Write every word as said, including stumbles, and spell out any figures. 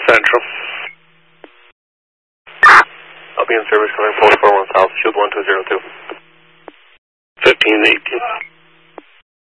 Central. I'll be in service coming forty-four one South, shield one two zero two. fifteen eighteen.